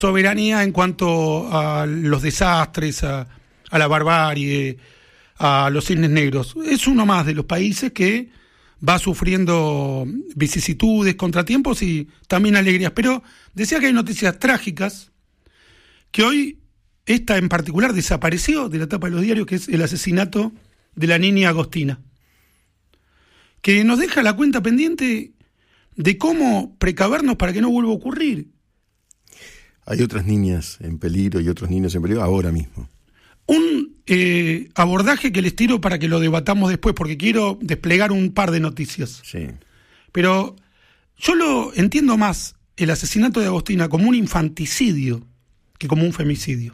soberanía en cuanto a los desastres, a la barbarie, a los cisnes negros. Es uno más de los países que va sufriendo vicisitudes, contratiempos y también alegrías. Pero decía que hay noticias trágicas, que hoy esta en particular desapareció de la tapa de los diarios, que es el asesinato de la niña Agostina, que nos deja la cuenta pendiente de cómo precavernos para que no vuelva a ocurrir. Hay otras niñas en peligro y otros niños en peligro ahora mismo. Un abordaje que les tiro para que lo debatamos después, porque quiero desplegar un par de noticias. Sí. Pero yo lo entiendo más, el asesinato de Agostina, como un infanticidio que como un femicidio.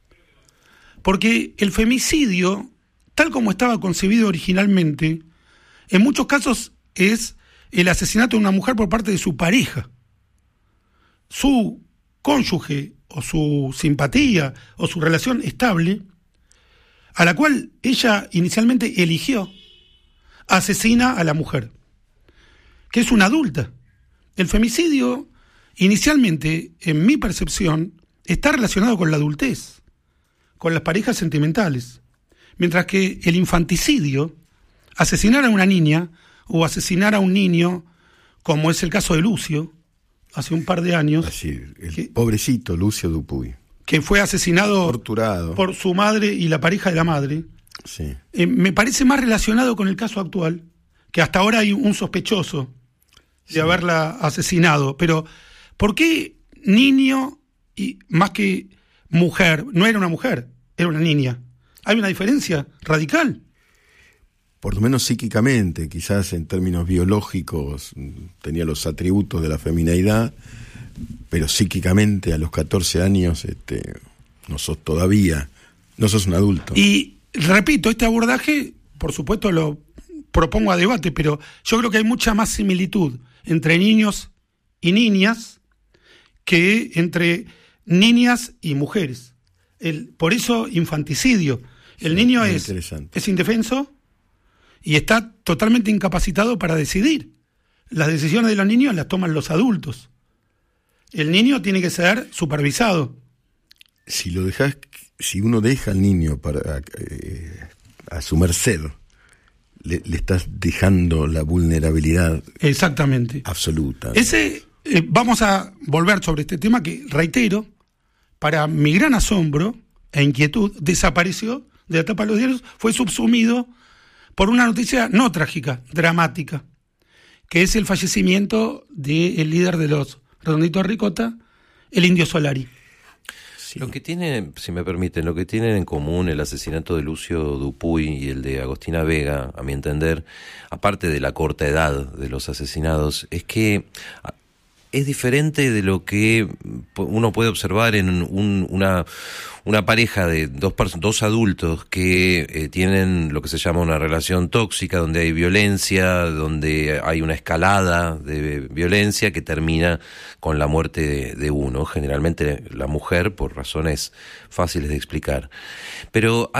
Porque el femicidio, tal como estaba concebido originalmente, en muchos casos es el asesinato de una mujer por parte de su pareja. Su cónyuge o su simpatía o su relación estable, a la cual ella inicialmente eligió, asesina a la mujer, que es una adulta. El femicidio, inicialmente, en mi percepción, está relacionado con la adultez, con las parejas sentimentales, mientras que el infanticidio, asesinar a una niña o asesinar a un niño, como es el caso de Lucio, hace un par de años. Así, pobrecito Lucio Dupuy. Que fue asesinado, torturado por su madre y la pareja de la madre. Sí. Me parece más relacionado con el caso actual, que hasta ahora hay un sospechoso de haberla asesinado. Pero, ¿por qué niño y más que mujer? No era una mujer, era una niña. Hay una diferencia radical. Por lo menos psíquicamente, quizás en términos biológicos tenía los atributos de la femineidad, pero psíquicamente a los 14 años no sos un adulto. Y repito, este abordaje, por supuesto lo propongo a debate, pero yo creo que hay mucha más similitud entre niños y niñas que entre niñas y mujeres. Por eso infanticidio. El niño es indefenso y está totalmente incapacitado para decidir. Las decisiones de los niños las toman los adultos. El niño tiene que ser supervisado. Si uno deja al niño a su merced, le estás dejando la vulnerabilidad. Exactamente. Absoluta. Vamos a volver sobre este tema que, reitero, para mi gran asombro e inquietud, desapareció de la tapa de los diarios, fue subsumido por una noticia no trágica, dramática, que es el fallecimiento del líder de los Redonditos de Ricota, el Indio Solari. Sí. Lo que tiene, si me permiten, lo que tienen en común el asesinato de Lucio Dupuy y el de Agostina Vega, a mi entender, aparte de la corta edad de los asesinados, es que es diferente de lo que uno puede observar en una pareja de dos adultos que tienen lo que se llama una relación tóxica, donde hay violencia, donde hay una escalada de violencia que termina con la muerte de uno, generalmente la mujer, por razones fáciles de explicar. Pero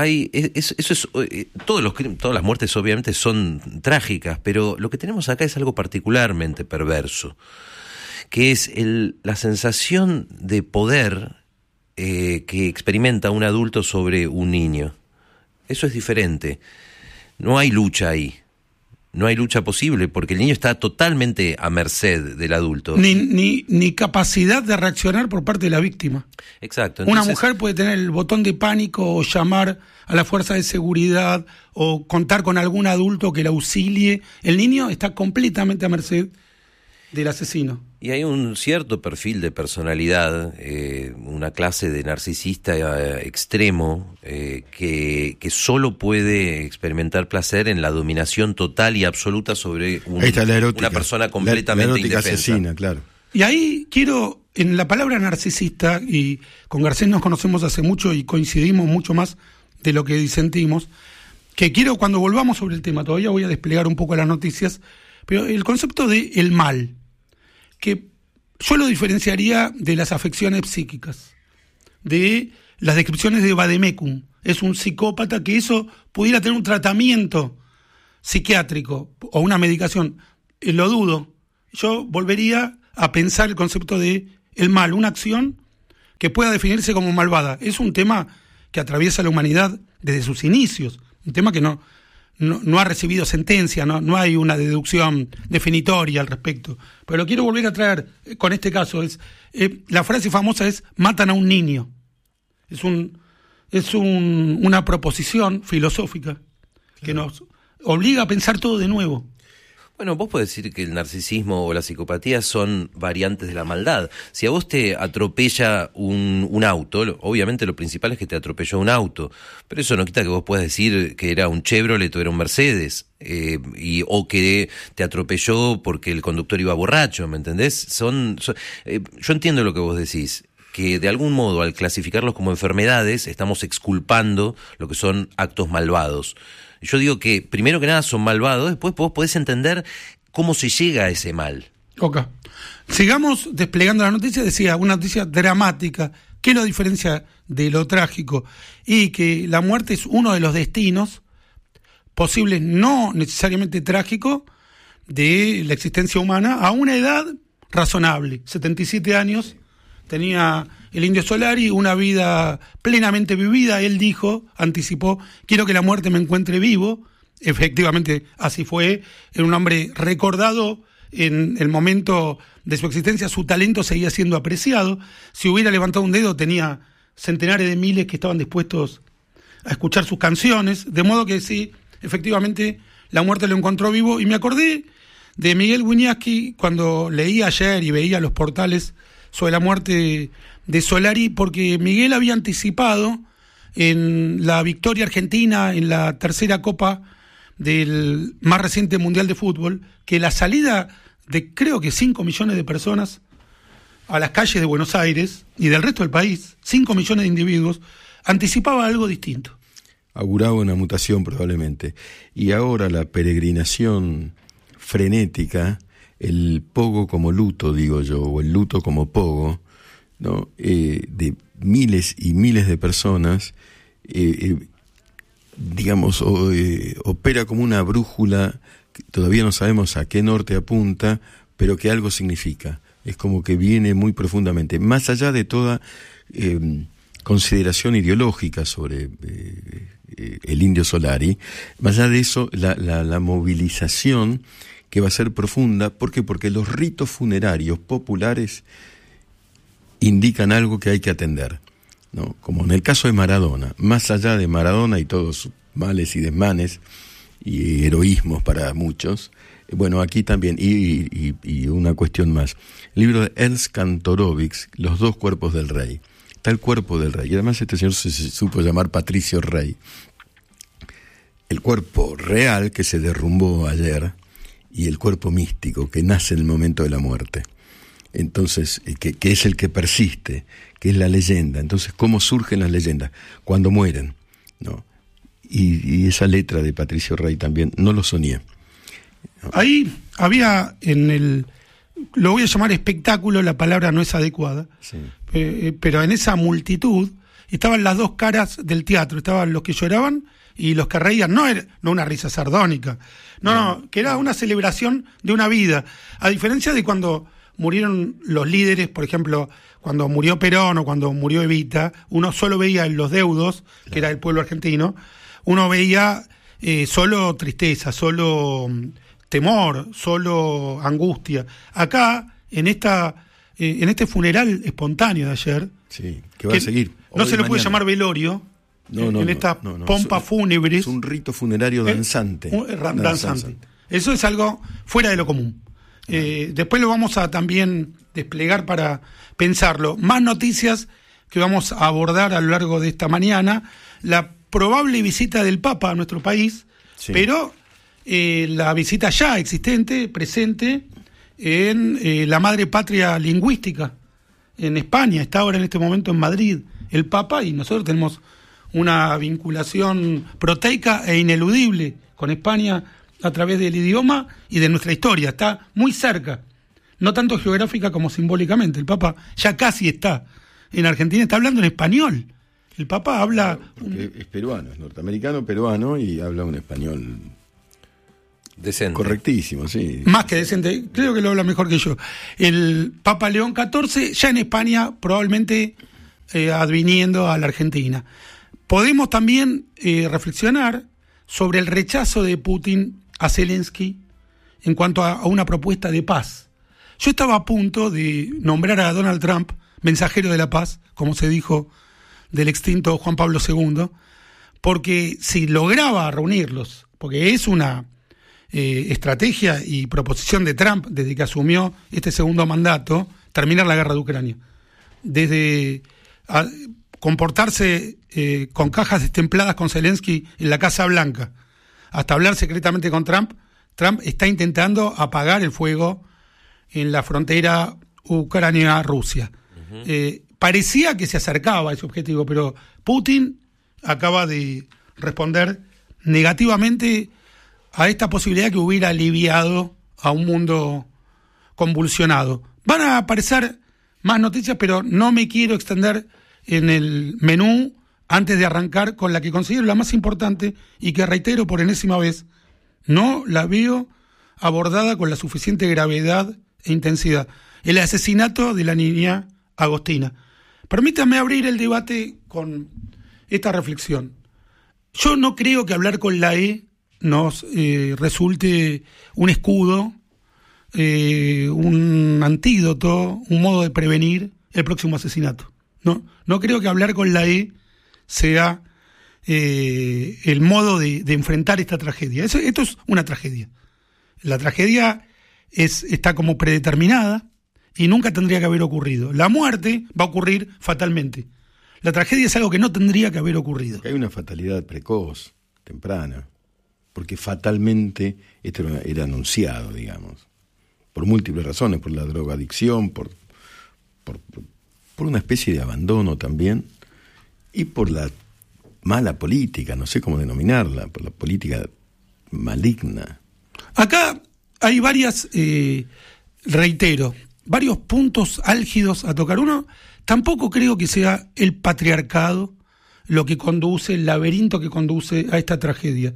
todas las muertes obviamente son trágicas, pero lo que tenemos acá es algo particularmente perverso, que es la sensación de poder que experimenta un adulto sobre un niño. Eso es diferente. No hay lucha ahí. No hay lucha posible porque el niño está totalmente a merced del adulto. Ni capacidad de reaccionar por parte de la víctima. Exacto. Entonces, una mujer puede tener el botón de pánico o llamar a la fuerza de seguridad o contar con algún adulto que la auxilie. El niño está completamente a merced del asesino. Y hay un cierto perfil de personalidad, una clase de narcisista extremo que solo puede experimentar placer en la dominación total y absoluta sobre una persona completamente la indefensa. Asesina, claro. Y ahí quiero, en la palabra narcisista, y con Garcés nos conocemos hace mucho y coincidimos mucho más de lo que disentimos, que quiero, cuando volvamos sobre el tema, todavía voy a desplegar un poco las noticias, pero el concepto de el mal, que yo lo diferenciaría de las afecciones psíquicas, de las descripciones de Vademecum. Es un psicópata que eso pudiera tener un tratamiento psiquiátrico o una medicación. Lo dudo. Yo volvería a pensar el concepto de el mal, una acción que pueda definirse como malvada. Es un tema que atraviesa la humanidad desde sus inicios, un tema que no ha recibido sentencia, no hay una deducción definitoria al respecto. Pero lo quiero volver a traer con este caso. La frase famosa es: matan a un niño. Es una proposición filosófica que nos obliga a pensar todo de nuevo. Bueno, vos podés decir que el narcisismo o la psicopatía son variantes de la maldad. Si a vos te atropella un auto, obviamente lo principal es que te atropelló un auto, pero eso no quita que vos puedas decir que era un Chevrolet o era un Mercedes, o que te atropelló porque el conductor iba borracho, ¿me entendés? Yo entiendo lo que vos decís, que de algún modo al clasificarlos como enfermedades estamos exculpando lo que son actos malvados. Yo digo que primero que nada son malvados, después vos podés entender cómo se llega a ese mal. Ok. Sigamos desplegando la noticia. Decía, una noticia dramática. ¿Qué lo diferencia de lo trágico? Y que la muerte es uno de los destinos posibles, no necesariamente trágico, de la existencia humana a una edad razonable. 77 años tenía el Indio Solari, una vida plenamente vivida. Él anticipó: quiero que la muerte me encuentre vivo. Efectivamente, así fue. Era un hombre recordado en el momento de su existencia. Su talento seguía siendo apreciado. Si hubiera levantado un dedo, tenía centenares de miles que estaban dispuestos a escuchar sus canciones. De modo que sí, efectivamente, la muerte lo encontró vivo. Y me acordé de Miguel Wiñaski cuando leí ayer y veía los portales sobre la muerte de Solari, porque Miguel había anticipado en la victoria argentina en la tercera copa del más reciente Mundial de Fútbol, que la salida de creo que 5 millones de personas a las calles de Buenos Aires y del resto del país, 5 millones de individuos, anticipaba algo distinto. Auguraba una mutación probablemente. Y ahora la peregrinación frenética, el pogo como luto, digo yo, o el luto como pogo, ¿no? De miles y miles de personas, digamos, opera como una brújula que todavía no sabemos a qué norte apunta, pero que algo significa. Es como que viene muy profundamente, más allá de toda consideración ideológica sobre el Indio Solari. Más allá de eso, la movilización que va a ser profunda. ¿Por qué? Porque los ritos funerarios populares indican algo que hay que atender, ¿no? Como en el caso de Maradona. Más allá de Maradona y todos sus males y desmanes y heroísmos para muchos, bueno, aquí también, y una cuestión más. El libro de Ernst Kantorowicz, Los dos cuerpos del rey. Está el cuerpo del rey, y además este señor se supo llamar Patricio Rey. El cuerpo real que se derrumbó ayer, y el cuerpo místico que nace en el momento de la muerte. Entonces, que es el que persiste, que es la leyenda. Entonces, ¿cómo surgen las leyendas? Cuando mueren, ¿no? Y esa letra de Patricio Rey también, no lo soñé, ¿no? Ahí había lo voy a llamar espectáculo, la palabra no es adecuada, sí. Pero en esa multitud estaban las dos caras del teatro, estaban los que lloraban y los que reían. No una risa sardónica, no, que era una celebración de una vida, a diferencia de cuando murieron los líderes. Por ejemplo, cuando murió Perón o cuando murió Evita, uno solo veía en los deudos, claro, que era el pueblo argentino, uno veía solo tristeza, solo temor, solo angustia. Acá, en este funeral espontáneo de ayer, sí, que va a seguir. No se lo puede llamar velorio, en estas pompas fúnebres. Es un rito funerario danzante. Danzante. Eso es algo fuera de lo común. Después lo vamos a también desplegar para pensarlo. Más noticias que vamos a abordar a lo largo de esta mañana. La probable visita del Papa a nuestro país, sí, pero la visita ya existente, presente, en la madre patria lingüística, en España. Está ahora en este momento en Madrid el Papa, y nosotros tenemos una vinculación proteica e ineludible con España a través del idioma y de nuestra historia. Está muy cerca, no tanto geográfica como simbólicamente. El Papa ya casi está en Argentina, está hablando en español. El Papa habla... Es peruano, es norteamericano, peruano, y habla un español decente. Correctísimo, sí. Más que decente, creo que lo habla mejor que yo. El Papa León XIV, ya en España, probablemente adviniendo a la Argentina. Podemos también reflexionar sobre el rechazo de Putin a Zelensky en cuanto a una propuesta de paz. Yo estaba a punto de nombrar a Donald Trump mensajero de la paz, como se dijo del extinto Juan Pablo II, porque si lograba reunirlos, porque es una estrategia y proposición de Trump desde que asumió este segundo mandato, terminar la guerra de Ucrania. Desde comportarse con cajas destempladas con Zelensky en la Casa Blanca, hasta hablar secretamente con Trump, Trump está intentando apagar el fuego en la frontera Ucrania-Rusia. Parecía que se acercaba a ese objetivo, pero Putin acaba de responder negativamente a esta posibilidad que hubiera aliviado a un mundo convulsionado. Van a aparecer más noticias, pero no me quiero extender en el menú antes de arrancar con la que considero la más importante y que, reitero por enésima vez, no la veo abordada con la suficiente gravedad e intensidad. El asesinato de la niña Agostina. Permítame abrir el debate con esta reflexión. Yo no creo que hablar con la E nos resulte un escudo, un antídoto, un modo de prevenir el próximo asesinato. No creo que hablar con la E sea el modo de enfrentar esta tragedia. Esto es una tragedia. La tragedia está como predeterminada y nunca tendría que haber ocurrido. La muerte va a ocurrir fatalmente. La tragedia es algo que no tendría que haber ocurrido. Hay una fatalidad precoz, temprana, porque fatalmente esto era anunciado, digamos, por múltiples razones, por la drogadicción, por una especie de abandono también, y por la mala política, no sé cómo denominarla, por la política maligna. Acá hay reitero, varios puntos álgidos a tocar. Uno, tampoco creo que sea el patriarcado lo que conduce, el laberinto que conduce a esta tragedia.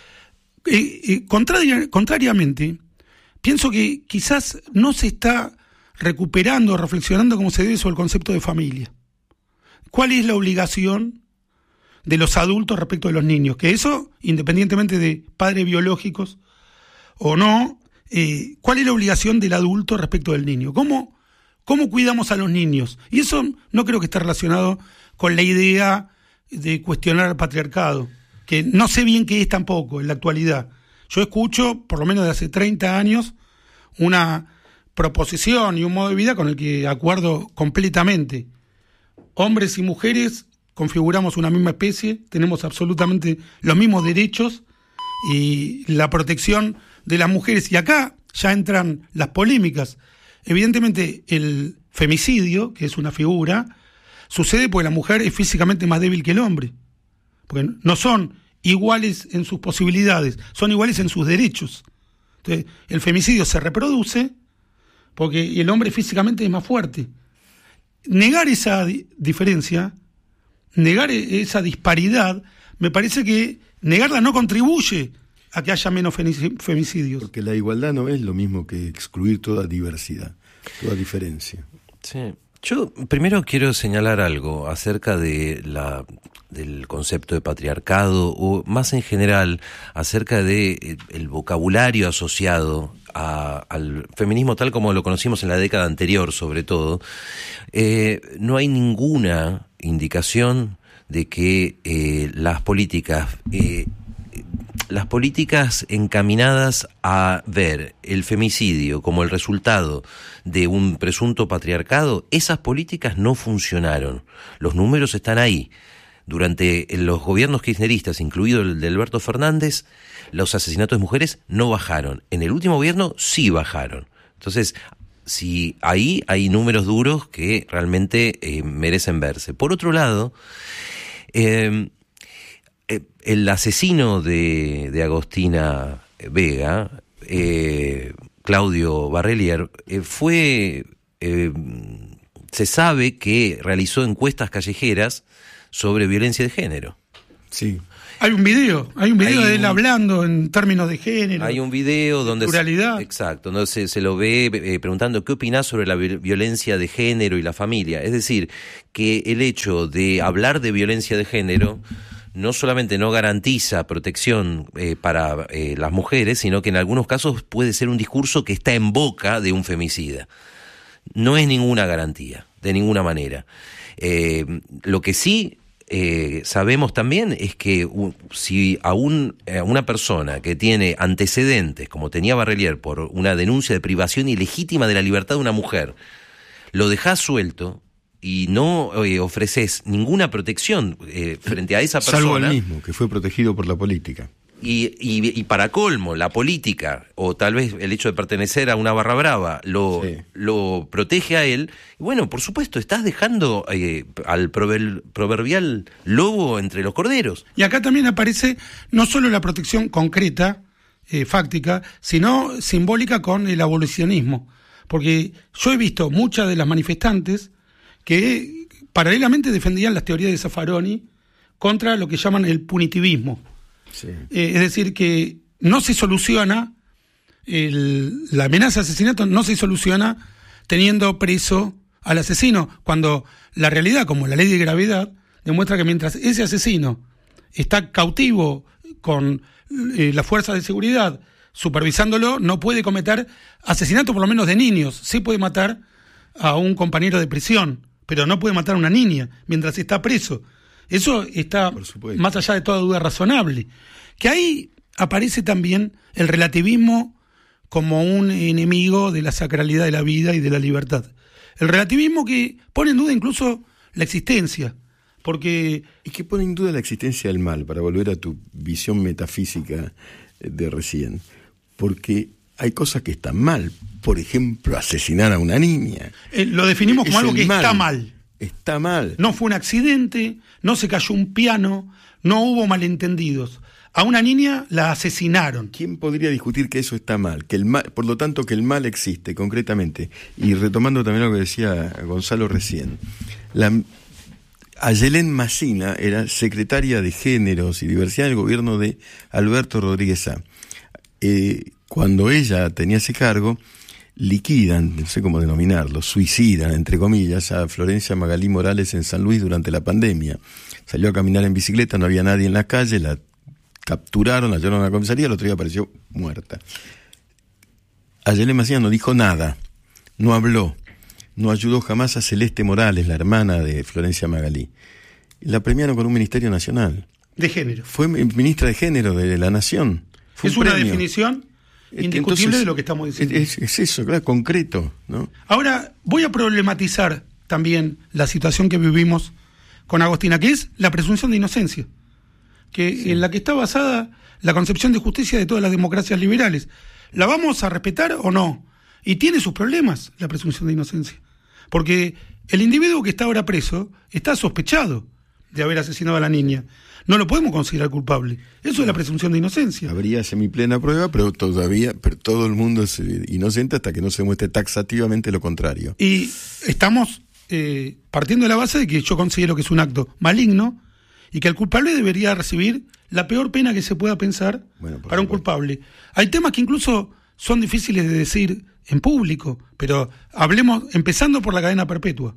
Contrariamente, pienso que quizás no se está recuperando, reflexionando como se debe sobre el concepto de familia. ¿Cuál es la obligación de los adultos respecto de los niños? Que eso, independientemente de padres biológicos o no, ¿cuál es la obligación del adulto respecto del niño? ¿Cómo cuidamos a los niños? Y eso no creo que esté relacionado con la idea de cuestionar al patriarcado, que no sé bien qué es tampoco en la actualidad. Yo escucho, por lo menos de hace 30 años, una proposición y un modo de vida con el que acuerdo completamente. Hombres y mujeres configuramos una misma especie, tenemos absolutamente los mismos derechos y la protección de las mujeres. Y acá ya entran las polémicas. Evidentemente el femicidio, que es una figura, sucede porque la mujer es físicamente más débil que el hombre. Porque no son iguales en sus posibilidades, son iguales en sus derechos. Entonces, el femicidio se reproduce porque el hombre físicamente es más fuerte. Negar esa diferencia, negar esa disparidad, me parece que negarla no contribuye a que haya menos femicidios. Porque la igualdad no es lo mismo que excluir toda diversidad, toda diferencia. Sí. Yo primero quiero señalar algo acerca del concepto de patriarcado, o más en general acerca de el vocabulario asociado al feminismo tal como lo conocimos en la década anterior, sobre todo. No hay ninguna indicación de que las políticas encaminadas a ver el femicidio como el resultado de un presunto patriarcado, esas políticas no funcionaron. Los números están ahí. Durante los gobiernos kirchneristas, incluido el de Alberto Fernández, los asesinatos de mujeres no bajaron. En el último gobierno sí bajaron. Entonces, sí, ahí hay números duros que realmente merecen verse. Por otro lado, el asesino de Agostina Vega, Claudio Barrelier, se sabe que realizó encuestas callejeras sobre violencia de género. Sí. Hay un video de él hablando en términos de género. Hay un video donde exacto, donde se lo ve preguntando qué opinás sobre la violencia de género y la familia. Es decir, que el hecho de hablar de violencia de género no solamente no garantiza protección para las mujeres, sino que en algunos casos puede ser un discurso que está en boca de un femicida. No es ninguna garantía, de ninguna manera. Lo que sí sabemos también es que si a una persona que tiene antecedentes, como tenía Barrelier, por una denuncia de privación ilegítima de la libertad de una mujer, lo dejás suelto y no ofreces ninguna protección frente a esa persona. Salvo el mismo, que fue protegido por la política. Y para colmo, la política, o tal vez el hecho de pertenecer a una barra brava, lo protege a él. Y bueno, por supuesto, estás dejando al proverbial lobo entre los corderos. Y acá también aparece no solo la protección concreta, fáctica, sino simbólica con el abolicionismo. Porque yo he visto muchas de las manifestantes que paralelamente defendían las teorías de Zaffaroni contra lo que llaman el punitivismo. Sí. Es decir, que no se soluciona, la amenaza de asesinato no se soluciona teniendo preso al asesino, cuando la realidad, como la ley de gravedad, demuestra que mientras ese asesino está cautivo con la fuerza de seguridad supervisándolo, no puede cometer asesinato, por lo menos de niños. Sí puede matar a un compañero de prisión, pero no puede matar a una niña mientras está preso. Eso está más allá de toda duda razonable. Que ahí aparece también el relativismo como un enemigo de la sacralidad de la vida y de la libertad. El relativismo que pone en duda incluso la existencia, porque... Y que pone en duda la existencia del mal, para volver a tu visión metafísica de recién. Porque hay cosas que están mal. Por ejemplo, asesinar a una niña. Lo definimos como algo que está mal. Está mal. No fue un accidente, no se cayó un piano, no hubo malentendidos. A una niña la asesinaron. ¿Quién podría discutir que eso está mal? Que el mal, por lo tanto, que el mal existe concretamente. Y retomando también lo que decía Gonzalo recién, Ayelén Massina era secretaria de Géneros y Diversidad del gobierno de Alberto Rodríguez Sá. Cuando ella tenía ese cargo, liquidan, no sé cómo denominarlo, suicidan, entre comillas, a Florencia Magalí Morales en San Luis durante la pandemia. Salió a caminar en bicicleta, no había nadie en la calle, la capturaron, la llevaron a la comisaría, el otro día apareció muerta. Ayelén Massina no dijo nada, no habló, no ayudó jamás a Celeste Morales, la hermana de Florencia Magalí. La premiaron con un ministerio nacional. De género. Fue ministra de género de la Nación. Fue es una definición indiscutible. Entonces, de lo que estamos diciendo. Es eso, claro, concreto, ¿no? Ahora, voy a problematizar también la situación que vivimos con Agostina, que es la presunción de inocencia, en la que está basada la concepción de justicia de todas las democracias liberales. ¿La vamos a respetar o no? Y tiene sus problemas la presunción de inocencia, porque el individuo que está ahora preso está sospechado de haber asesinado a la niña. No lo podemos considerar culpable. Eso es la presunción de inocencia. Habría semiplena prueba, pero todo el mundo es inocente hasta que no se muestre taxativamente lo contrario. Y estamos partiendo de la base de que yo considero que es un acto maligno y que el culpable debería recibir la peor pena que se pueda pensar para un culpable. Hay temas que incluso son difíciles de decir en público, pero hablemos empezando por la cadena perpetua.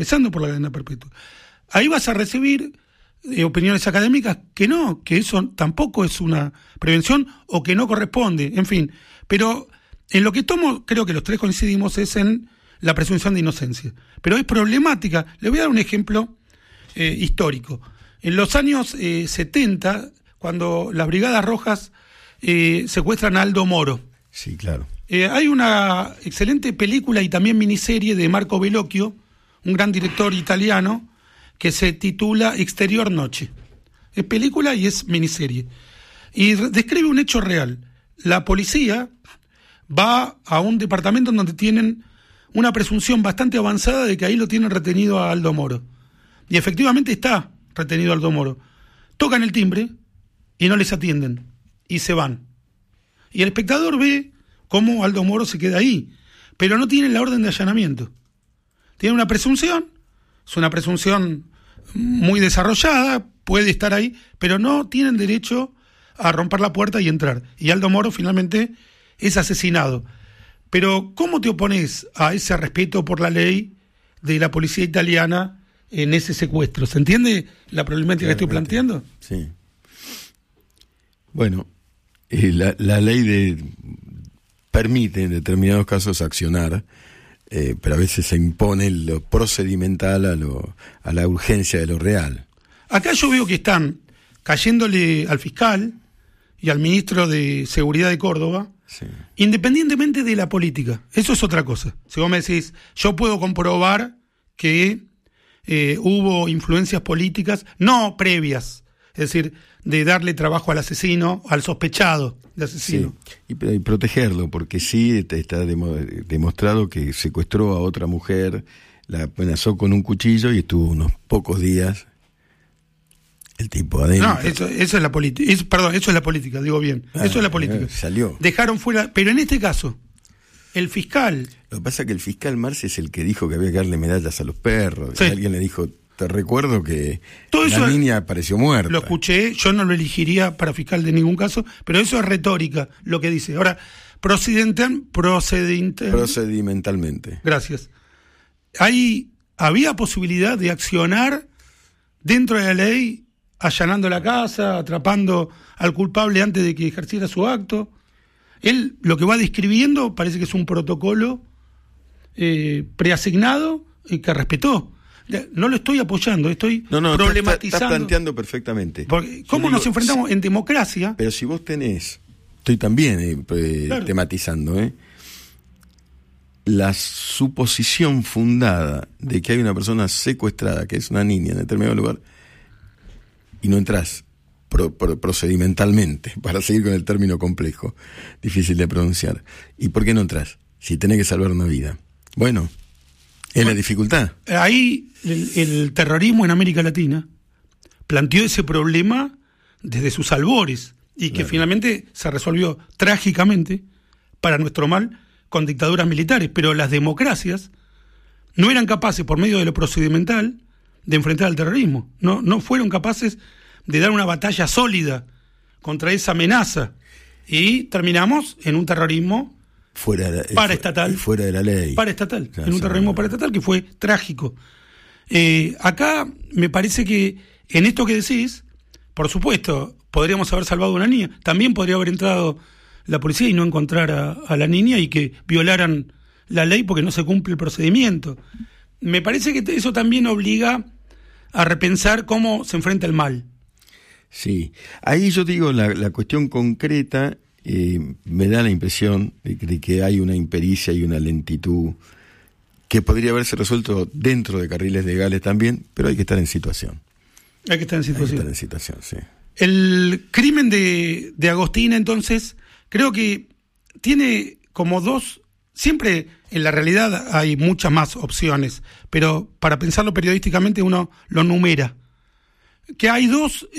Ahí vas a recibir opiniones académicas que eso tampoco es una prevención o que no corresponde, en fin. Pero en lo que creo que los tres coincidimos es en la presunción de inocencia. Pero es problemática. Le voy a dar un ejemplo histórico. En los años 70, cuando las Brigadas Rojas secuestran a Aldo Moro. Sí, claro. Hay una excelente película y también miniserie de Marco Bellocchio, un gran director italiano, que se titula Exterior Noche. Es película y es miniserie. Y describe un hecho real. La policía va a un departamento donde tienen una presunción bastante avanzada de que ahí lo tienen retenido a Aldo Moro. Y efectivamente está retenido a Aldo Moro. Tocan el timbre y no les atienden. Y se van. Y el espectador ve cómo Aldo Moro se queda ahí. Pero no tienen la orden de allanamiento. Tienen una presunción. Es una presunción muy desarrollada, puede estar ahí, pero no tienen derecho a romper la puerta y entrar. Y Aldo Moro finalmente es asesinado. Pero ¿cómo te opones a ese respeto por la ley de la policía italiana en ese secuestro? ¿Se entiende la problemática que estoy planteando? Sí. Bueno, la ley permite en determinados casos accionar, pero a veces se impone lo procedimental a la urgencia de lo real. Acá yo veo que están cayéndole al fiscal y al ministro de Seguridad de Córdoba, sí, independientemente de la política. Eso es otra cosa. Si vos me decís, yo puedo comprobar que hubo influencias políticas, no previas, es decir, de darle trabajo al asesino, al sospechado de asesino. Sí, y protegerlo, porque sí está demostrado que secuestró a otra mujer, la amenazó con un cuchillo y estuvo unos pocos días el tipo adentro. No, eso es la política. Perdón, eso es la política, digo bien. Eso es la política. Salió. Dejaron fuera, pero en este caso, el fiscal... Lo que pasa es que el fiscal Marce es el que dijo que había que darle medallas a los perros. Sí. Y alguien le dijo, te recuerdo que todo la niña apareció muerta. Lo escuché, yo no lo elegiría para fiscal de ningún caso, pero eso es retórica, lo que dice. Ahora, procedimentalmente. Gracias. Había posibilidad de accionar dentro de la ley, allanando la casa, atrapando al culpable antes de que ejerciera su acto. Él lo que va describiendo parece que es un protocolo preasignado y que respetó. No lo estoy apoyando, estoy problematizando. Está planteando perfectamente. Porque, ¿cómo nos enfrentamos en democracia? Pero si vos tenés, estoy también claro, tematizando, la suposición fundada de que hay una persona secuestrada, que es una niña en determinado lugar, y no entrás procedimentalmente, para seguir con el término complejo, difícil de pronunciar. ¿Y por qué no entrás? Si tenés que salvar una vida. Bueno, es la dificultad. Ahí el terrorismo en América Latina planteó ese problema desde sus albores y que finalmente se resolvió trágicamente, para nuestro mal, con dictaduras militares. Pero las democracias no eran capaces, por medio de lo procedimental, de enfrentar al terrorismo. No fueron capaces de dar una batalla sólida contra esa amenaza. Y terminamos en un terrorismo paraestatal. Fuera de la ley. Paraestatal. En un terrorismo paraestatal que fue trágico. Acá me parece que en esto que decís, por supuesto, podríamos haber salvado a una niña. También podría haber entrado la policía y no encontrar a la niña y que violaran la ley porque no se cumple el procedimiento. Me parece que eso también obliga a repensar cómo se enfrenta el mal. Sí, ahí yo digo la cuestión concreta, me da la impresión de que hay una impericia y una lentitud que podría haberse resuelto dentro de carriles legales también, pero hay que estar en situación. Hay que estar en situación. Sí. El crimen de Agostina, entonces, creo que tiene como dos... Siempre en la realidad hay muchas más opciones, pero para pensarlo periodísticamente uno lo numera. Que hay dos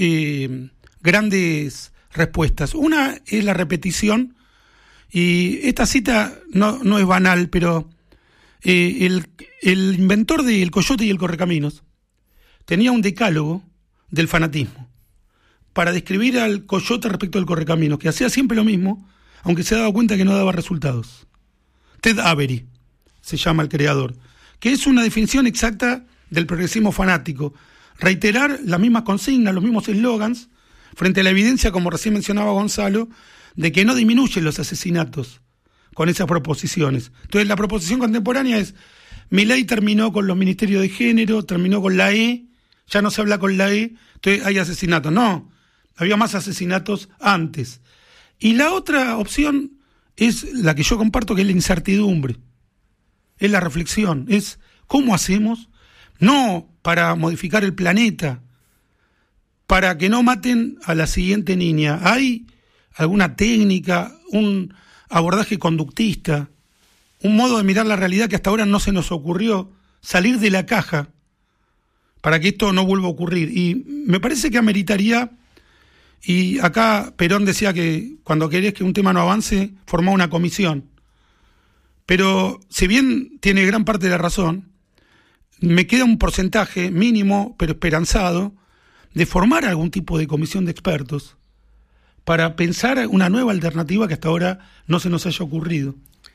grandes respuestas. Una es la repetición, y esta cita no es banal, pero el inventor del Coyote y el Correcaminos tenía un decálogo del fanatismo para describir al Coyote respecto al Correcaminos, que hacía siempre lo mismo, aunque se daba cuenta que no daba resultados. Ted Avery se llama el creador, que es una definición exacta del progresismo fanático. Reiterar las mismas consignas, los mismos eslogans, frente a la evidencia, como recién mencionaba Gonzalo, de que no disminuyen los asesinatos con esas proposiciones. Entonces la proposición contemporánea es: Milei terminó con los ministerios de género, terminó con la E, ya no se habla con la E, entonces hay asesinatos. No, había más asesinatos antes. Y la otra opción es la que yo comparto, que es la incertidumbre, es la reflexión, es cómo hacemos, no para modificar el planeta, para que no maten a la siguiente niña. ¿Hay alguna técnica, un abordaje conductista, un modo de mirar la realidad que hasta ahora no se nos ocurrió, salir de la caja para que esto no vuelva a ocurrir? Y me parece que ameritaría, y acá Perón decía que cuando querés que un tema no avance, formá una comisión. Pero si bien tiene gran parte de la razón, me queda un porcentaje mínimo, pero esperanzado, de formar algún tipo de comisión de expertos para pensar una nueva alternativa que hasta ahora no se nos haya ocurrido.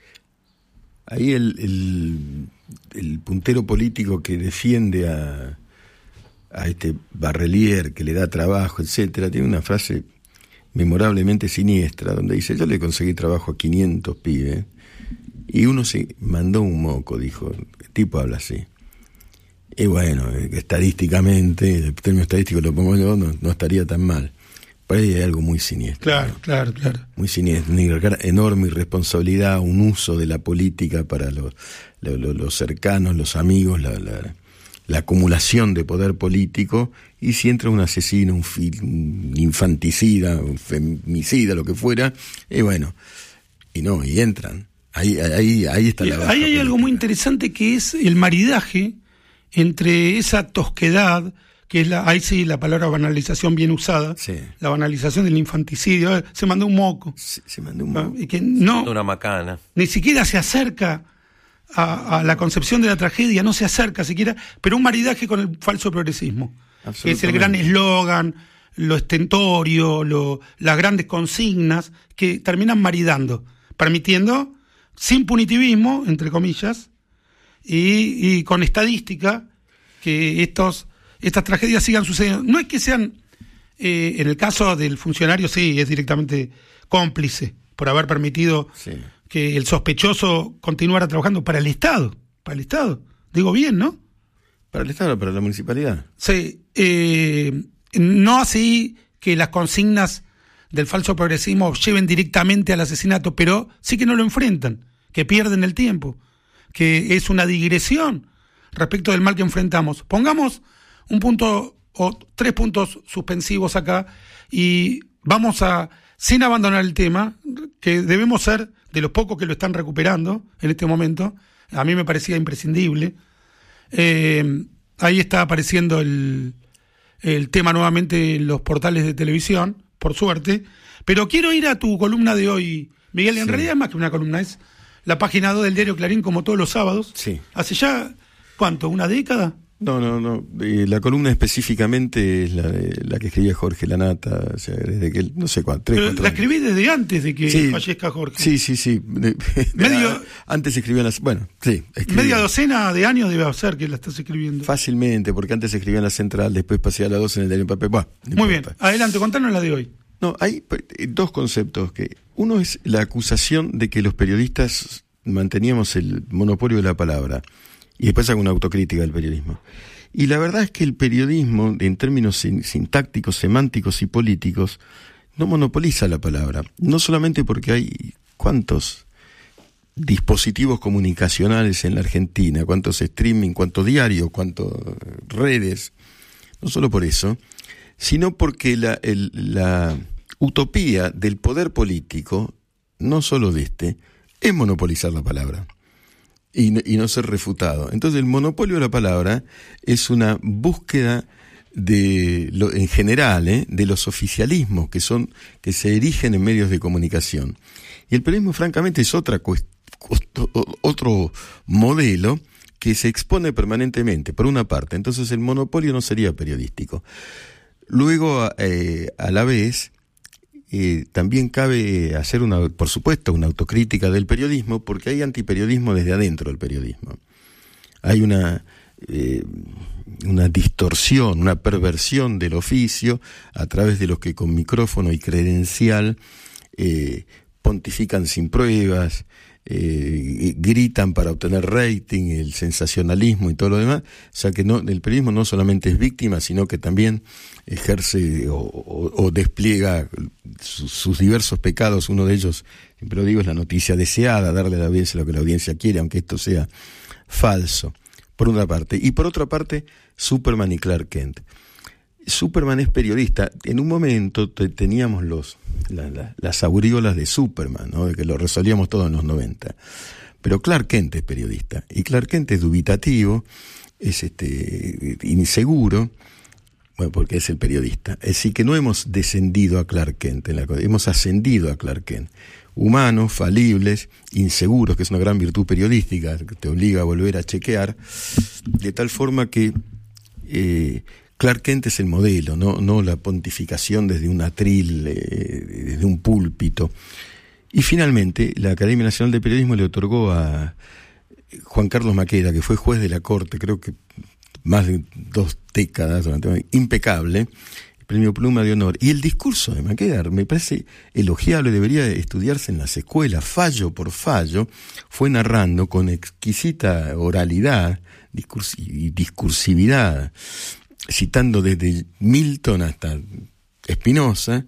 Ahí el puntero político que defiende a este Barrelier, que le da trabajo, etcétera, tiene una frase memorablemente siniestra, donde dice: yo le conseguí trabajo a 500 pibes, y uno se mandó un moco, dijo. El tipo habla así. Y bueno, estadísticamente, el término estadístico lo pongo yo, no estaría tan mal. Por ahí hay algo muy siniestro. Claro. Muy siniestro, una enorme irresponsabilidad, un uso de la política para los cercanos, los amigos, la acumulación de poder político, y si entra un asesino, un infanticida, un femicida, lo que fuera, y bueno, y entran. Ahí está la baja Ahí hay política. algo muy interesante, que es el maridaje entre esa tosquedad, que es ahí sí la palabra banalización bien usada, Sí. la banalización del infanticidio. Se mandó un moco. Se mandó un moco. Y que no, Una macana. ni siquiera se acerca a la concepción de la tragedia, no se acerca siquiera, pero un maridaje con el falso progresismo, que es el gran eslogan, lo estentorio, las grandes consignas que terminan maridando, permitiendo, sin punitivismo, entre comillas, y con estadística, que estas tragedias sigan sucediendo. No es que sean, en el caso del funcionario, sí, es directamente cómplice por haber permitido que el sospechoso continuara trabajando para el Estado. Digo bien, ¿no? Para el Estado, para la municipalidad. Sí, no así que las consignas del falso progresismo lleven directamente al asesinato, pero sí que no lo enfrentan, que pierden el tiempo, que es una digresión respecto del mal que enfrentamos. Pongamos un punto o 3 puntos suspensivos acá y vamos a, sin abandonar el tema, que debemos ser de los pocos que lo están recuperando en este momento. A mí me parecía imprescindible. Ahí está apareciendo el tema nuevamente en los portales de televisión, por suerte. Pero quiero ir a tu columna de hoy, Miguel. En realidad es más que una columna, es la página 2 del diario Clarín, como todos los sábados. Sí. Hace ya, ¿cuánto? ¿Una década? No. La columna específicamente es la que escribía Jorge Lanata, o sea, desde que no sé cuánto. Pero la escribí desde antes de que fallezca Jorge. Sí. Antes escribían las. Bueno, sí. Media docena de años debe ser que la estás escribiendo. Fácilmente, porque antes escribía en La Central, después pasé a la 2 en el diario en papel. Bueno, no Muy importa. bien, adelante, contanos la de hoy. No, hay dos conceptos. Uno es la acusación de que los periodistas manteníamos el monopolio de la palabra. Y después hago una autocrítica del periodismo. Y la verdad es que el periodismo, en términos sintácticos, semánticos y políticos, no monopoliza la palabra. No solamente porque hay cuántos dispositivos comunicacionales en la Argentina, cuántos streaming, cuántos diarios, cuántas redes, no solo por eso, sino porque la utopía del poder político, no solo de es monopolizar la palabra. Y no ser refutado. Entonces el monopolio de la palabra es una búsqueda en general, de los oficialismos que se erigen en medios de comunicación. Y el periodismo francamente es otro modelo que se expone permanentemente, por una parte. Entonces el monopolio no sería periodístico. Luego, a la vez, también cabe hacer por supuesto, una autocrítica del periodismo, porque hay antiperiodismo desde adentro del periodismo. Hay una distorsión, una perversión del oficio a través de los que con micrófono y credencial pontifican sin pruebas, gritan para obtener rating, el sensacionalismo y todo lo demás. O sea que el periodismo no solamente es víctima, sino que también ejerce o despliega sus diversos pecados. Uno de ellos, siempre lo digo, es la noticia deseada, darle a la audiencia lo que la audiencia quiere, aunque esto sea falso, por una parte. Y por otra parte, Superman y Clark Kent. Superman es periodista. En un momento teníamos las aureolas de Superman, ¿no? De que lo resolvíamos todo en los 90. Pero Clark Kent es periodista. Y Clark Kent es dubitativo, es inseguro, bueno, porque es el periodista. Es decir, que no hemos descendido a Clark Kent, hemos ascendido a Clark Kent. Humanos, falibles, inseguros, que es una gran virtud periodística, que te obliga a volver a chequear, de tal forma que Clark Kent es el modelo, no la pontificación desde un atril, desde un púlpito. Y finalmente, la Academia Nacional de Periodismo le otorgó a Juan Carlos Maqueda, que fue juez de la Corte, creo que más de 2 décadas, impecable, el premio Pluma de Honor. Y el discurso de Maqueda me parece elogiable, debería estudiarse en las escuelas, fallo por fallo, fue narrando con exquisita oralidad y discursividad, citando desde Milton hasta Spinoza,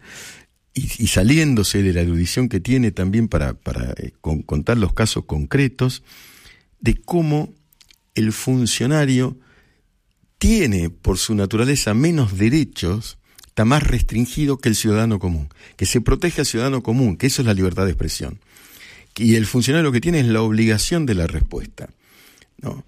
y saliéndose de la erudición que tiene también para contar los casos concretos de cómo el funcionario tiene por su naturaleza menos derechos, está más restringido que el ciudadano común, que se protege al ciudadano común, que eso es la libertad de expresión. Y el funcionario lo que tiene es la obligación de la respuesta, ¿no?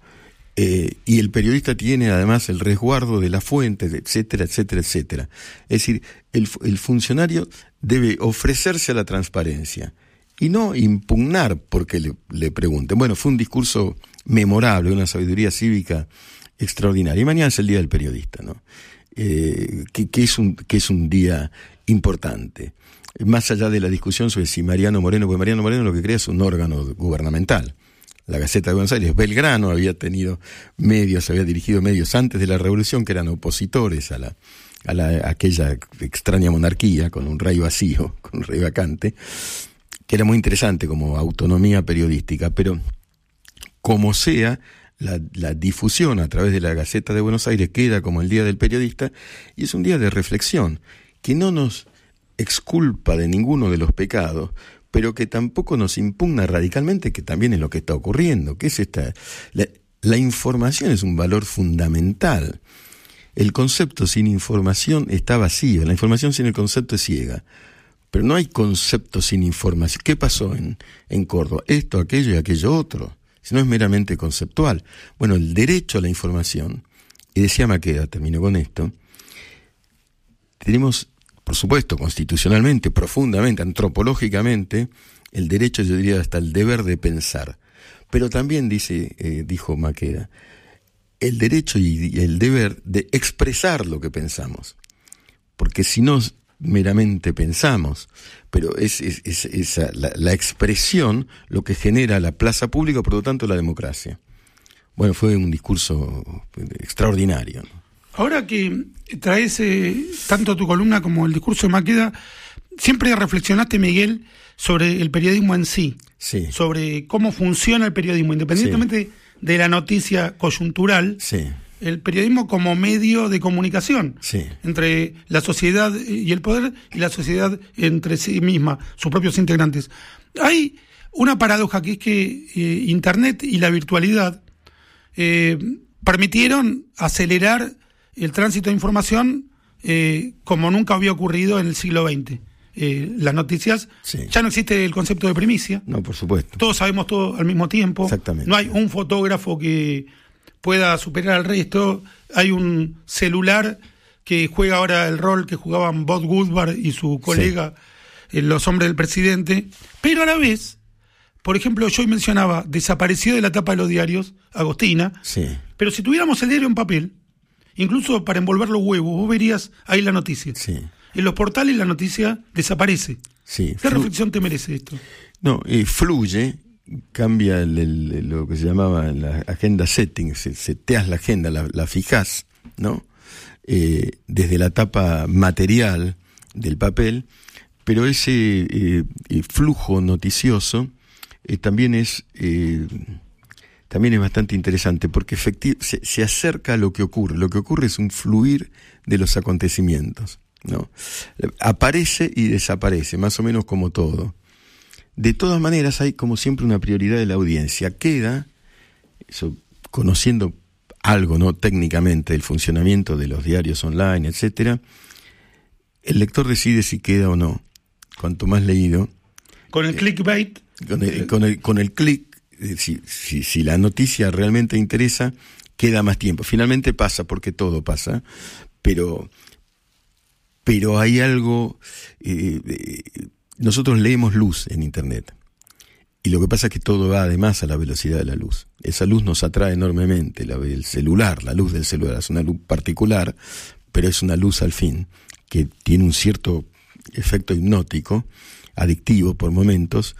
Y el periodista tiene además el resguardo de la fuente, etcétera, etcétera, etcétera. Es decir, el funcionario debe ofrecerse a la transparencia y no impugnar porque le pregunten. Bueno, fue un discurso memorable, una sabiduría cívica extraordinaria. Y mañana es el Día del Periodista, ¿no? Que es un día importante. Más allá de la discusión sobre si Mariano Moreno, porque Mariano Moreno lo que crea es un órgano gubernamental. La Gaceta de Buenos Aires, Belgrano había tenido medios, había dirigido medios antes de la Revolución que eran opositores a aquella extraña monarquía, con un rey vacío, con un rey vacante, que era muy interesante como autonomía periodística, pero como sea, la difusión a través de la Gaceta de Buenos Aires queda como el Día del Periodista, y es un día de reflexión, que no nos exculpa de ninguno de los pecados, pero que tampoco nos impugna radicalmente, que también es lo que está ocurriendo, que es la información es un valor fundamental. El concepto sin información está vacío, la información sin el concepto es ciega, pero no hay concepto sin información. ¿Qué pasó en Córdoba? Esto, aquello y aquello otro, si no es meramente conceptual. Bueno, el derecho a la información, y decía Maqueda, termino con esto, tenemos, por supuesto, constitucionalmente, profundamente, antropológicamente, el derecho, yo diría, hasta el deber de pensar. Pero también dijo Maqueda, el derecho y el deber de expresar lo que pensamos. Porque si no meramente pensamos, pero es la expresión lo que genera la plaza pública, por lo tanto la democracia. Bueno, fue un discurso extraordinario, ¿no? Ahora que traes tanto tu columna como el discurso de Maqueda, siempre reflexionaste, Miguel, sobre el periodismo en sí, sobre cómo funciona el periodismo, independientemente de la noticia coyuntural, el periodismo como medio de comunicación entre la sociedad y el poder, y la sociedad entre sí misma, sus propios integrantes. Hay una paradoja que es que Internet y la virtualidad permitieron acelerar el tránsito de información como nunca había ocurrido en el siglo XX. Las noticias, ya no existe el concepto de primicia. No, por supuesto. Todos sabemos todo al mismo tiempo. Exactamente. No hay un fotógrafo que pueda superar al resto. Hay un celular que juega ahora el rol que jugaban Bob Woodward y su colega, los hombres del presidente. Pero a la vez, por ejemplo, yo hoy mencionaba, desapareció de la tapa de los diarios Agostina. Pero si tuviéramos el diario en papel, incluso para envolver los huevos, vos verías ahí la noticia. En los portales la noticia desaparece. ¿Qué reflexión te merece esto? No, fluye, cambia lo que se llamaba la agenda setting, seteas la agenda, la fijás, ¿no? Desde la etapa material del papel, pero ese flujo noticioso también es bastante interesante, porque se acerca a lo que ocurre. Lo que ocurre es un fluir de los acontecimientos, ¿no? Aparece y desaparece, más o menos como todo. De todas maneras, hay como siempre una prioridad de la audiencia. Queda, eso, conociendo algo, ¿no?, técnicamente del funcionamiento de los diarios online, etcétera, el lector decide si queda o no. Cuanto más leído. Con el clickbait. Con el click, si la noticia realmente interesa, queda más tiempo. Finalmente pasa, porque todo pasa, pero hay algo. Nosotros leemos luz en Internet, y lo que pasa es que todo va además a la velocidad de la luz. Esa luz nos atrae enormemente, el celular, la luz del celular es una luz particular, pero es una luz al fin, que tiene un cierto efecto hipnótico, adictivo por momentos,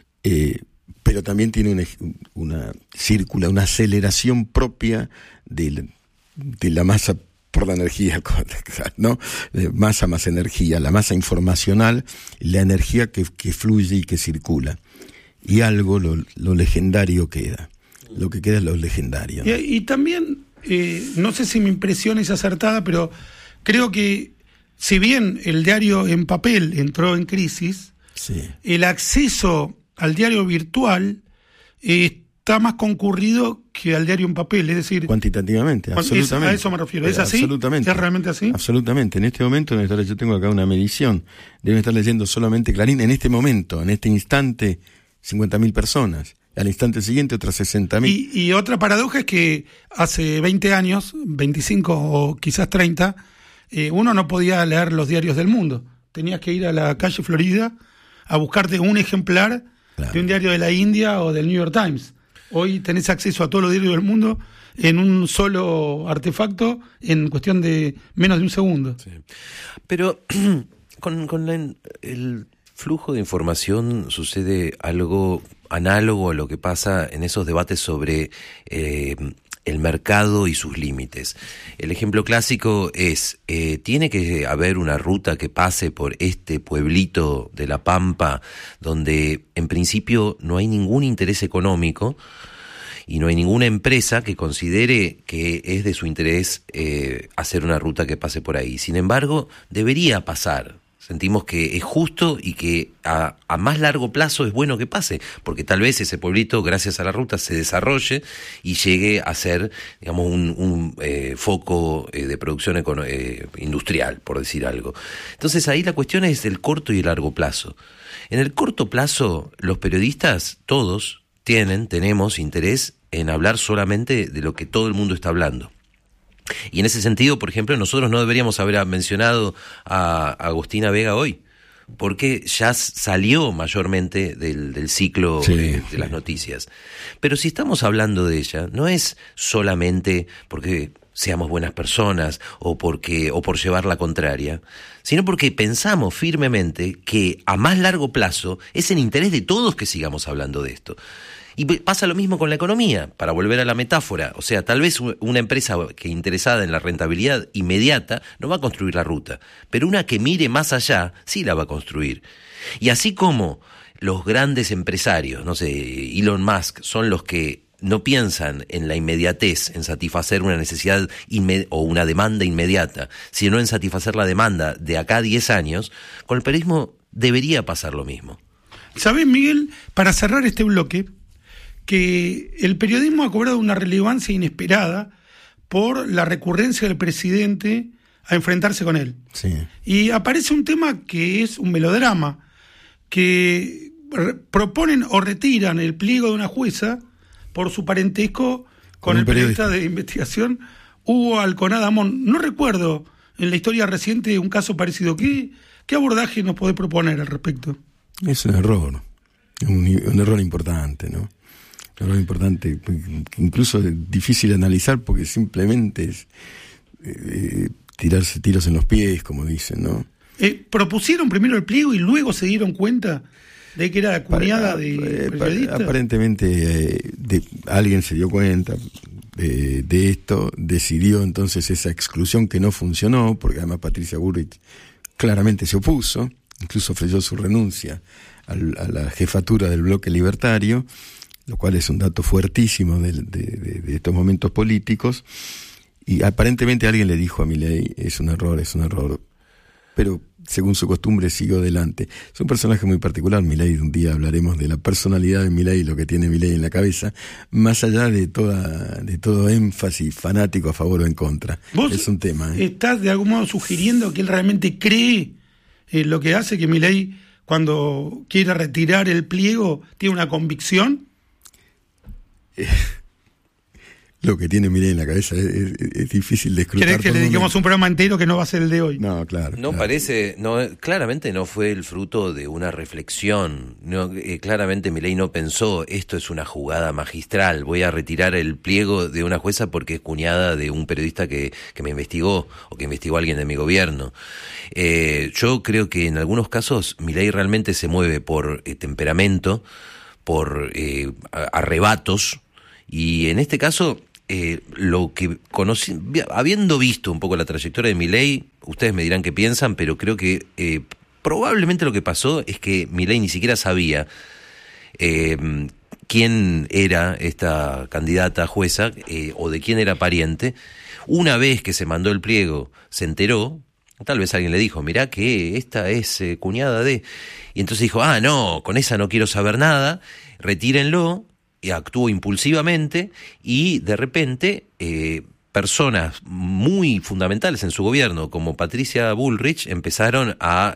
pero también tiene una aceleración propia de la masa por la energía, ¿no? Masa más energía, la masa informacional, la energía que fluye y que circula. Y algo, lo legendario queda. Lo que queda es lo legendario, ¿no? Y también, no sé si mi impresión es acertada, pero creo que si bien el diario en papel entró en crisis, sí, el acceso al diario virtual está más concurrido que al diario en papel, es decir... Cuantitativamente, absolutamente. A eso me refiero. ¿Es así? Absolutamente. ¿Es realmente así? Absolutamente. En este momento, yo tengo acá una medición, deben estar leyendo solamente Clarín, en este momento, en este instante, 50.000 personas. Al instante siguiente otras 60.000. Y otra paradoja es que hace 20 años, 25 o quizás 30, uno no podía leer los diarios del mundo. Tenías que ir a la calle Florida a buscarte un ejemplar, claro, de un diario de la India o del New York Times. Hoy tenés acceso a todos los diarios del mundo en un solo artefacto en cuestión de menos de un segundo. Sí. Pero con el flujo de información sucede algo análogo a lo que pasa en esos debates sobre el mercado y sus límites. El ejemplo clásico es, tiene que haber una ruta que pase por este pueblito de La Pampa, donde en principio no hay ningún interés económico y no hay ninguna empresa que considere que es de su interés hacer una ruta que pase por ahí. Sin embargo, debería pasar. Sentimos que es justo y que a más largo plazo es bueno que pase, porque tal vez ese pueblito, gracias a la ruta, se desarrolle y llegue a ser, digamos, un foco de producción industrial, por decir algo. Entonces ahí la cuestión es el corto y el largo plazo. En el corto plazo, los periodistas, todos, tenemos interés en hablar solamente de lo que todo el mundo está hablando. Y en ese sentido, por ejemplo, nosotros no deberíamos haber mencionado a Agostina Vega hoy, porque ya salió mayormente del ciclo de las noticias. Pero si estamos hablando de ella, no es solamente porque seamos buenas personas o por llevar la contraria, sino porque pensamos firmemente que a más largo plazo es en interés de todos que sigamos hablando de esto. Y pasa lo mismo con la economía, para volver a la metáfora. O sea, tal vez una empresa que interesada en la rentabilidad inmediata no va a construir la ruta, pero una que mire más allá sí la va a construir. Y así como los grandes empresarios, no sé, Elon Musk, son los que no piensan en la inmediatez, en satisfacer una necesidad o una demanda inmediata, sino en satisfacer la demanda de acá a 10 años, con el periodismo debería pasar lo mismo. ¿Sabés, Miguel, para cerrar este bloque, que el periodismo ha cobrado una relevancia inesperada por la recurrencia del presidente a enfrentarse con él? Sí. Y aparece un tema que es un melodrama, que proponen o retiran el pliego de una jueza por su parentesco con el periodista de investigación Hugo Alconada Amón. No recuerdo en la historia reciente un caso parecido. ¿Qué abordaje nos podés proponer al respecto? Es un error, un error importante, ¿no? Un error importante, incluso difícil de analizar porque simplemente es tirarse tiros en los pies, como dicen, ¿no? ¿Propusieron primero el pliego y luego se dieron cuenta de que era la cuñada de periodista? Aparentemente alguien se dio cuenta de esto, decidió entonces esa exclusión que no funcionó, porque además Patricia Bullrich claramente se opuso, incluso ofreció su renuncia a la jefatura del bloque libertario, lo cual es un dato fuertísimo de estos momentos políticos, y aparentemente alguien le dijo a Milei, es un error, pero según su costumbre siguió adelante. Es un personaje muy particular, Milei. Un día hablaremos de la personalidad de Milei, lo que tiene Milei en la cabeza, más allá de todo énfasis fanático a favor o en contra. ¿Vos es un tema, estás de algún modo sugiriendo que él realmente cree lo que hace, que Milei, cuando quiere retirar el pliego, tiene una convicción? Lo que tiene Milei en la cabeza es difícil de escrutar. ¿Querés que le dediquemos un programa entero que no va a ser el de hoy? No, claro. No, parece, no, claramente no fue el fruto de una reflexión. No, claramente Milei no pensó, esto es una jugada magistral, voy a retirar el pliego de una jueza porque es cuñada de un periodista que me investigó o que investigó a alguien de mi gobierno. Yo creo que en algunos casos Milei realmente se mueve por temperamento, por arrebatos, y en este caso lo que conocí, habiendo visto un poco la trayectoria de Milei, ustedes me dirán qué piensan, pero creo que probablemente lo que pasó es que Milei ni siquiera sabía quién era esta candidata jueza o de quién era pariente. Una vez que se mandó el pliego, se enteró, tal vez alguien le dijo, mirá que esta es cuñada de... Y entonces dijo, no, con esa no quiero saber nada, retírenlo. Actuó impulsivamente y de repente personas muy fundamentales en su gobierno, como Patricia Bullrich, empezaron a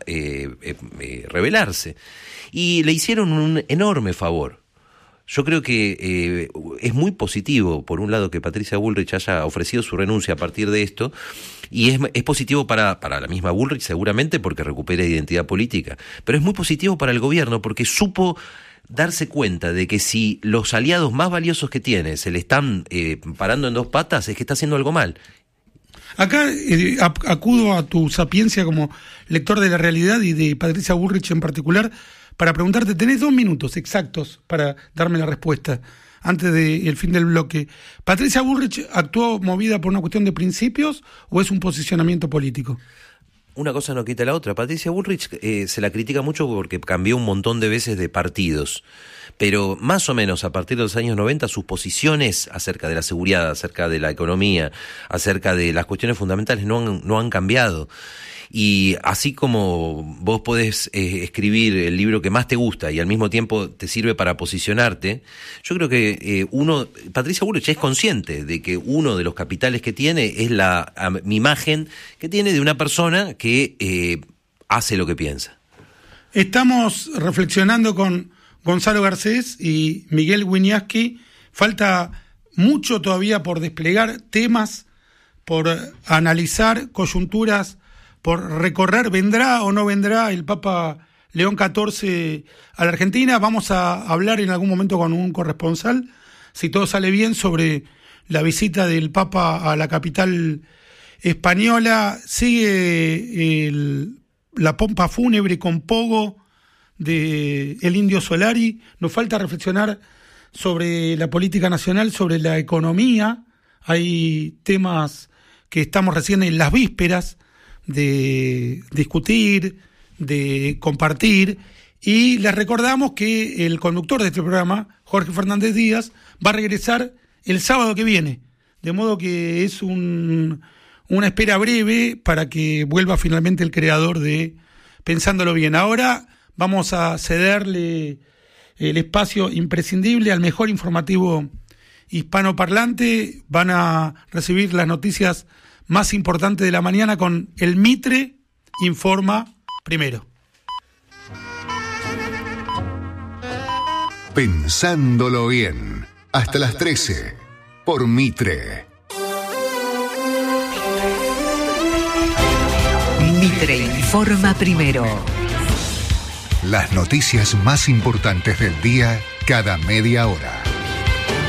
rebelarse y le hicieron un enorme favor. Yo creo que es muy positivo, por un lado, que Patricia Bullrich haya ofrecido su renuncia a partir de esto, y es positivo para la misma Bullrich seguramente porque recupera identidad política, pero es muy positivo para el gobierno porque supo darse cuenta de que si los aliados más valiosos que tiene se le están parando en dos patas, es que está haciendo algo mal. Acá acudo a tu sapiencia como lector de la realidad y de Patricia Bullrich en particular para preguntarte, tenés 2 minutos exactos para darme la respuesta antes del fin del bloque. ¿Patricia Bullrich actuó movida por una cuestión de principios o es un posicionamiento político? Una cosa no quita la otra. Patricia Bullrich se la critica mucho porque cambió un montón de veces de partidos, pero más o menos a partir de los años 90 sus posiciones acerca de la seguridad, acerca de la economía, acerca de las cuestiones fundamentales no han cambiado. Y así como vos podés escribir el libro que más te gusta y al mismo tiempo te sirve para posicionarte, yo creo que Patricia Bullrich es consciente de que uno de los capitales que tiene es la imagen que tiene de una persona que hace lo que piensa. Estamos reflexionando con Gonzalo Garcés y Miguel Wiñaski. Falta mucho todavía por desplegar, temas por analizar, coyunturas por recorrer. ¿Vendrá o no vendrá el Papa León XIV a la Argentina? Vamos a hablar en algún momento con un corresponsal, si todo sale bien, sobre la visita del Papa a la capital española. Sigue la pompa fúnebre con pogo de el Indio Solari. Nos falta reflexionar sobre la política nacional, sobre la economía. Hay temas que estamos recién en las vísperas de discutir, de compartir, y les recordamos que el conductor de este programa, Jorge Fernández Díaz, va a regresar el sábado que viene, de modo que es una espera breve para que vuelva finalmente el creador de Pensándolo Bien. Ahora vamos a cederle el espacio imprescindible al mejor informativo hispanoparlante. Van a recibir las noticias más importante de la mañana con El Mitre Informa Primero. Pensándolo Bien, hasta las 13, por Mitre. Mitre Informa Primero. Las noticias más importantes del día cada media hora.